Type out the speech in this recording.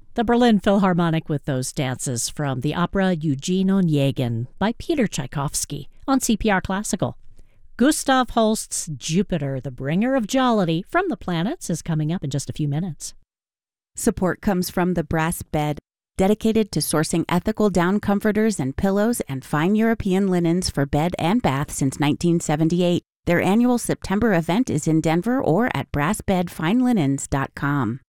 The Berlin Philharmonic with those dances from the opera Eugene Onegin by Peter Tchaikovsky on CPR Classical. Gustav Holst's Jupiter, the Bringer of Jollity from the Planets is coming up in just a few minutes. Support comes from the Brass Bed, dedicated to sourcing ethical down comforters and pillows and fine European linens for bed and bath since 1978. Their annual September event is in Denver or at brassbedfinelinens.com.